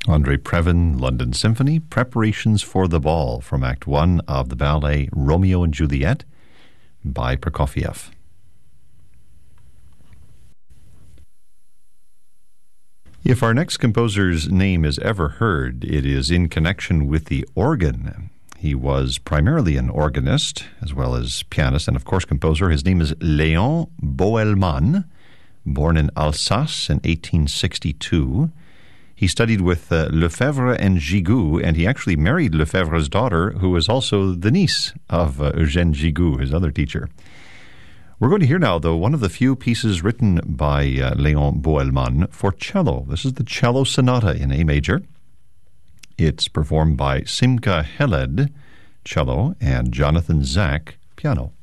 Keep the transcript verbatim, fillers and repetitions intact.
Andrei Previn, London Symphony, Preparations for the Ball from Act One of the ballet Romeo and Juliet by Prokofiev. If our next composer's name is ever heard, it is in connection with the organ. He was primarily an organist, as well as pianist, and of course composer. His name is Léon Boëlmann, born in Alsace in eighteen sixty-two. He studied with uh, Lefebvre and Gigoux, and he actually married Lefebvre's daughter, who was also the niece of uh, Eugène Gigoux, his other teacher. We're going to hear now, though, one of the few pieces written by uh, Léon Boëlmann for cello. This is the Cello Sonata in A major. It's performed by Simca Heled, cello, and Jonathan Zak, piano.